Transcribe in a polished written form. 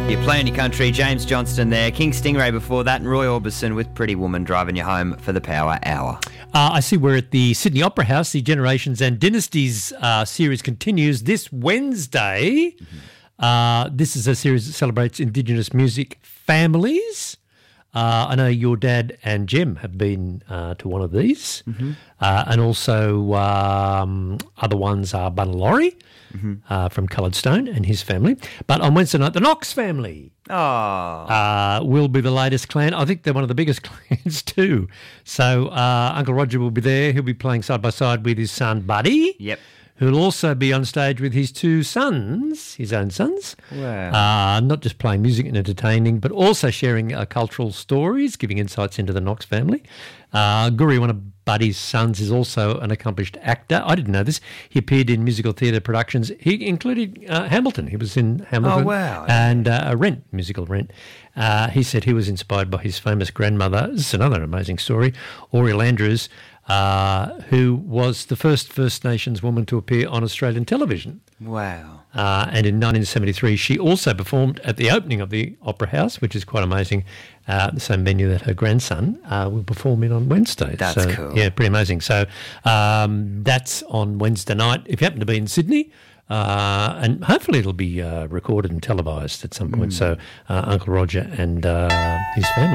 You're playing your country. James Johnston there. King Stingray before that, and Roy Orbison with Pretty Woman driving you home for the Power Hour. I see we're at the Sydney Opera House. The Generations and Dynasties series continues this Wednesday. This is a series that celebrates Indigenous music families. I know your dad and Jem have been to one of these. And also other ones are Bunalori from Coloured Stone and his family. But on Wednesday night, the Knox family will be the latest clan. I think they're one of the biggest clans too. So Uncle Roger will be there. He'll be playing side by side with his son Buddy. Yep. Who'll also be on stage with his two sons, his own sons. Wow. Not just playing music and entertaining, but also sharing cultural stories, giving insights into the Knox family. Guri, one of Buddy's sons, is also an accomplished actor. I didn't know this. He appeared in musical theatre productions. He included Hamilton. He was in Hamilton. Oh, wow. And Rent, musical Rent. He said he was inspired by his famous grandmother. This is another amazing story, Oriel Andrews, who was the first First Nations woman to appear on Australian television. Wow. And in 1973, she also performed at the opening of the Opera House, which is quite amazing, the same venue that her grandson will perform in on Wednesday. That's cool. Yeah, pretty amazing. So that's on Wednesday night. If you happen to be in Sydney, and hopefully it'll be recorded and televised at some point. So Uncle Roger and his family.